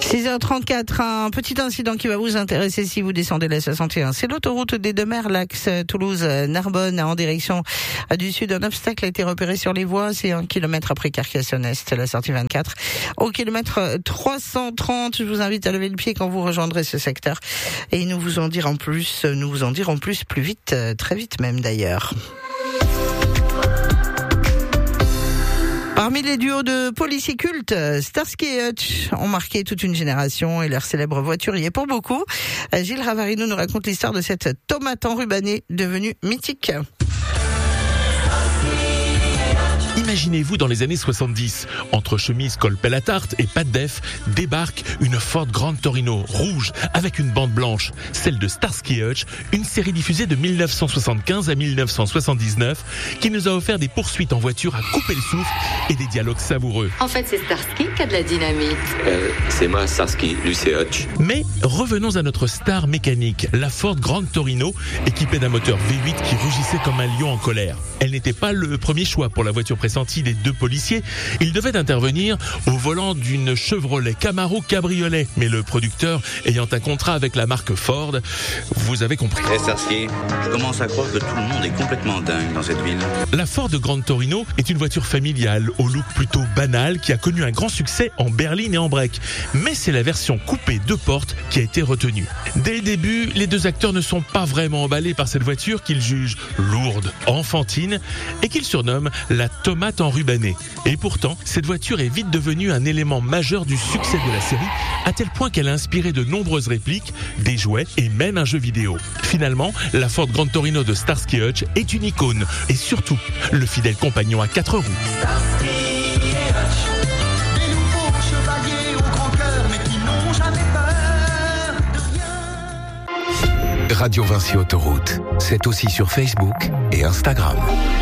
6h34, un petit incident qui va vous intéresser si vous descendez la 61. C'est l'autoroute des Deux-Mers, l'axe Toulouse-Narbonne en direction du sud. Un obstacle a été repéré sur les voies. C'est 1 kilomètre après Carcassonne-Est, la sortie 24. Au kilomètre 330, je vous invite à lever le pied quand vous rejoindrez ce secteur. Et nous vous en dirons plus plus vite, très vite même d'ailleurs. Parmi les duos de policiers cultes, Starsky et Hutch ont marqué toute une génération et leur célèbre voiturier pour beaucoup. Gilles Ravarino nous raconte l'histoire de cette tomate enrubannée devenue mythique. Imaginez-vous dans les années 70, entre chemise col pelle à tarte et pas de def, débarque une Ford Grand Torino rouge avec une bande blanche, celle de Starsky et Hutch, une série diffusée de 1975 à 1979 qui nous a offert des poursuites en voiture à couper le souffle et des dialogues savoureux. En fait, c'est Starsky qui a de la dynamite. C'est moi, Starsky, lui c'est Hutch. Mais revenons à notre star mécanique, la Ford Grand Torino, équipée d'un moteur V8 qui rugissait comme un lion en colère. Elle n'était pas le premier choix pour la voiture pressentie des deux policiers. Ils devaient intervenir au volant d'une Chevrolet Camaro cabriolet. Mais le producteur, ayant un contrat avec la marque Ford, vous avez compris. Starsky, je commence à croire que tout le monde est complètement dingue dans cette ville. La Ford Grand Torino est une voiture familiale au look plutôt banal qui a connu un grand succès en berline et en break. Mais c'est la version coupée 2 portes qui a été retenue. Dès le début, les deux acteurs ne sont pas vraiment emballés par cette voiture qu'ils jugent lourde, enfantine et qu'ils surnomment la tomate enrubannée. Et pourtant, cette voiture est vite devenue un élément majeur du succès de la série, à tel point qu'elle a inspiré de nombreuses répliques, des jouets et même un jeu vidéo. Finalement, la Ford Grand Torino de Starsky et Hutch est une icône et surtout le fidèle compagnon à 4 roues. Starsky et Hutch, des nouveaux chevaliers au grand cœur, mais qui n'ont jamais peur de rien. Radio Vinci Autoroute, c'est aussi sur Facebook et Instagram.